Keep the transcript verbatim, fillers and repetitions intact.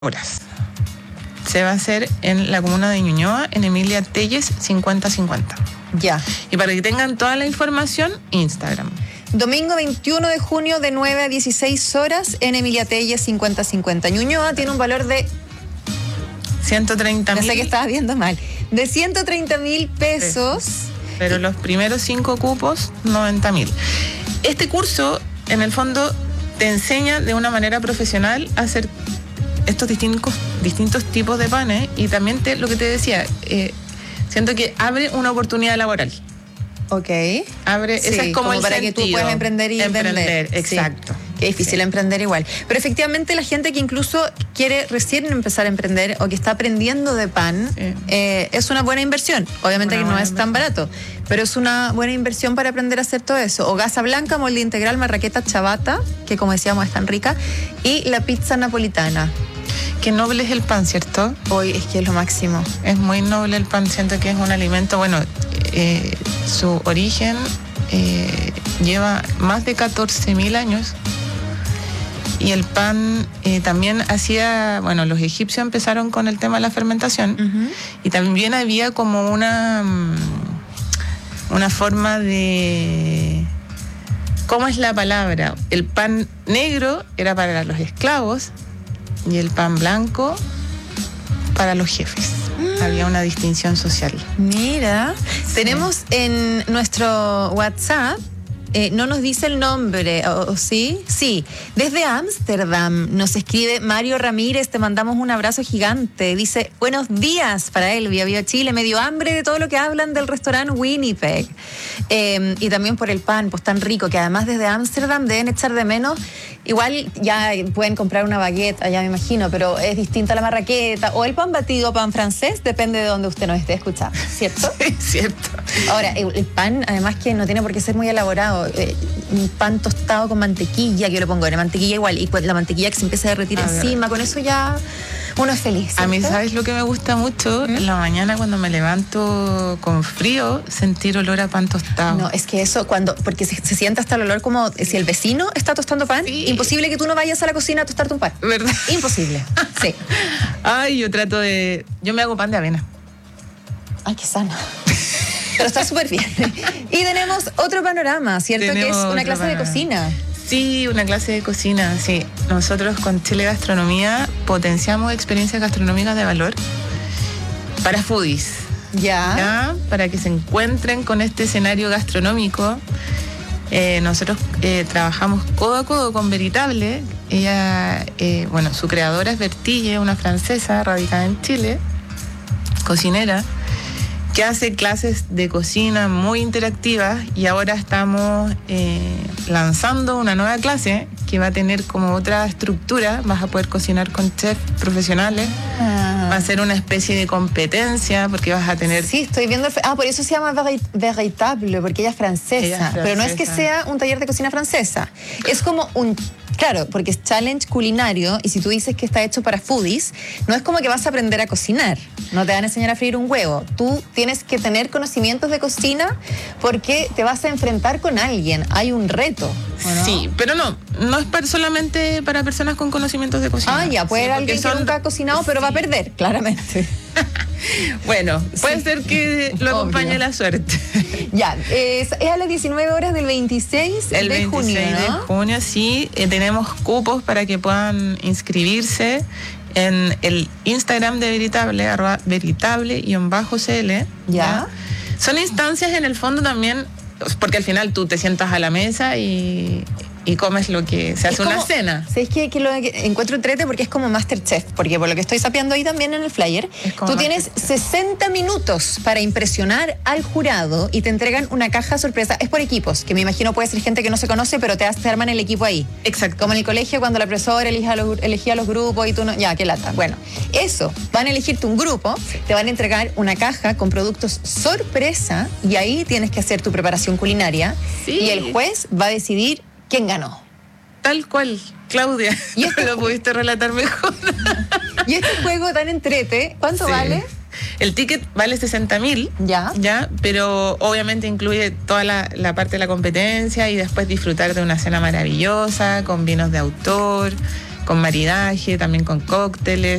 horas. Se va a hacer en la comuna de Ñuñoa, en Emilia Telles cincuenta cincuenta. Ya. Y para que tengan toda la información, Instagram. Domingo veintiuno de junio de nueve a dieciséis horas en Emilia Telles cincuenta cincuenta. Ñuñoa tiene un valor de... ciento treinta mil. No sé que estabas viendo mal. De ciento treinta mil pesos. Pero los primeros cinco cupos, noventa mil. Este curso, en el fondo, te enseña de una manera profesional a hacer estos distintos, distintos tipos de panes y también te, lo que te decía, eh, siento que abre una oportunidad laboral. Ok. Abre, sí, ese es como, como el para sentido. Que tú puedas emprender y emprender, vender. Exacto. Sí. Qué difícil sí. emprender igual. Pero efectivamente la gente que incluso quiere recién empezar a emprender o que está aprendiendo de pan, sí. eh, es una buena inversión. Obviamente una que no es tan barato, pero es una buena inversión para aprender a hacer todo eso. O gasa blanca, molde integral, marraqueta, chabata, que como decíamos es tan rica, y la pizza napolitana. Qué noble es el pan, ¿cierto? Hoy es que es lo máximo. Es muy noble el pan, siento que es un alimento, bueno, eh, su origen eh, lleva más de catorce mil años. Y el pan eh, también hacía, bueno, los egipcios empezaron con el tema de la fermentación, uh-huh. y también había como una, una forma de, ¿cómo es la palabra? El pan negro era para los esclavos y el pan blanco para los jefes. Mm. Había una distinción social. Mira, sí. Tenemos en nuestro WhatsApp, Eh, no nos dice el nombre, ¿o, o sí? Sí, desde Ámsterdam nos escribe Mario Ramírez, te mandamos un abrazo gigante. Dice, buenos días para él, Vía Vía Chile, me dio hambre de todo lo que hablan del restaurante Winnipeg. Eh, y también por el pan, pues tan rico, que además desde Ámsterdam deben echar de menos. Igual ya pueden comprar una baguette allá, me imagino, pero es distinta la marraqueta, o el pan batido, pan francés, depende de donde usted nos esté escuchando, ¿cierto? Sí, cierto. Ahora, el, el pan, además que no tiene por qué ser muy elaborado, Eh, un pan tostado con mantequilla, que yo le pongo en mantequilla igual, y pues la mantequilla que se empieza a derretir a encima, ver. Con eso ya uno es feliz, ¿cierto? A mí, ¿sabes lo que me gusta mucho? ¿Mm? En la mañana cuando me levanto con frío, sentir olor a pan tostado. No, es que eso, cuando porque se, se siente hasta el olor como si el vecino está tostando pan, sí. Imposible que tú no vayas a la cocina a tostarte un pan. ¿Verdad? Imposible, sí. Ay, yo trato de... Yo me hago pan de avena. Ay, qué sano. Pero está súper bien. Y tenemos otro panorama, ¿cierto? Tenemos que es una clase panorama. de cocina. Sí, una clase de cocina, sí. Nosotros con Chile Gastronomía potenciamos experiencias gastronómicas de valor para foodies. Ya. ¿Ya? Para que se encuentren con este escenario gastronómico. Eh, nosotros eh, trabajamos codo a codo con Veritable. Ella, eh, bueno, su creadora es Bertille, una francesa radicada en Chile, cocinera, que hace clases de cocina muy interactivas, y ahora estamos eh, lanzando una nueva clase que va a tener como otra estructura. Vas a poder cocinar con chefs profesionales. Ah. Va a ser una especie de competencia porque vas a tener... Sí, estoy viendo... Ah, por eso se llama Veritable, porque ella es francesa. Ella es francesa. Pero no es que sea un taller de cocina francesa. Es como un... Claro, porque es challenge culinario, y si tú dices que está hecho para foodies, no es como que vas a aprender a cocinar, no te van a enseñar a freír un huevo. Tú tienes que tener conocimientos de cocina porque te vas a enfrentar con alguien, hay un reto, ¿no? Sí, pero no, no es para, solamente para personas con conocimientos de cocina. Ah, ya, puede sí, haber alguien son... que nunca ha cocinado, sí. Pero va a perder, claramente. Bueno, puede sí. ser que lo acompañe Obvio. la suerte. Ya, es, es a las diecinueve horas del veintiséis el de junio, El veintiséis ¿no? de junio, sí. Eh, tenemos cupos para que puedan inscribirse en el Instagram de Veritable, arroba veritable-cl. Ya. ¿ya? Son instancias en el fondo también, porque al final tú te sientas a la mesa y... y comes lo que se hace como, una cena. ¿Sabes qué? Que lo que encuentro entrete porque es como MasterChef, porque por lo que estoy sapeando ahí también en el flyer, tú tienes sesenta minutos para impresionar al jurado y te entregan una caja sorpresa. Es por equipos, que me imagino puede ser gente que no se conoce, pero te, te arman el equipo ahí. Exacto. Como en el colegio cuando la profesora elegía los, elegía los grupos y tú no... Ya, qué lata. Bueno, eso. Van a elegirte un grupo, te van a entregar una caja con productos sorpresa y ahí tienes que hacer tu preparación culinaria. Sí. Y el juez va a decidir ¿quién ganó? Tal cual, Claudia. ¿Y este lo pudiste relatar mejor? Y este juego tan entrete, ¿cuánto sí. vale? El ticket vale sesenta mil, ya. ya, pero obviamente incluye toda la, la parte de la competencia y después disfrutar de una cena maravillosa, con vinos de autor, con maridaje, también con cócteles.